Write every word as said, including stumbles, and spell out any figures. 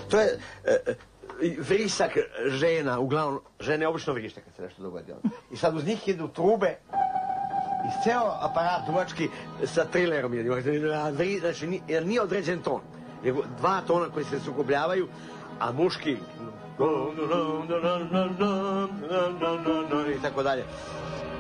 To je vrisak žena, uglavnom, žene obično vrište kad se nešto dogodi. I sad uz njih idu trube i ceo aparat duvački sa trilerom jednim. Znači, jer nije određen ton. Nego dva tona koji se sukobljavaju, a muški i tako dalje.